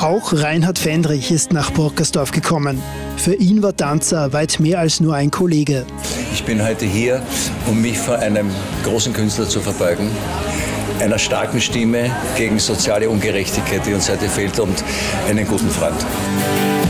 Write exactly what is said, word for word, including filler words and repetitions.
Auch Reinhard Fendrich ist nach Burkersdorf gekommen. Für ihn war Danzer weit mehr als nur ein Kollege. Ich bin heute hier, um mich vor einem großen Künstler zu verbeugen, einer starken Stimme gegen soziale Ungerechtigkeit, die uns heute fehlt, und einen guten Freund.